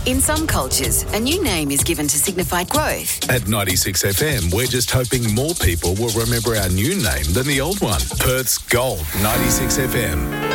In some cultures, a new name is given to signify growth. At 96 FM, we're just hoping more people will remember our new name than the old one. Perth's Gold 96 FM.